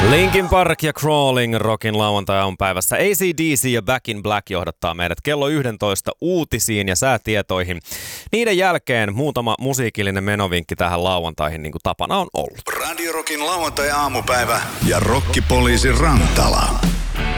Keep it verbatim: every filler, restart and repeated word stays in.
Linkin Park ja Crawling Rockin lauantai-aamupäivässä. A C D C ja Back in Black johdattaa meidät kello yksitoista uutisiin ja säätietoihin. Niiden jälkeen muutama musiikillinen menovinkki tähän lauantaihin, niin kuin tapana on ollut. Radio Rockin lauantai-aamupäivä ja rokkipoliisi Rantala.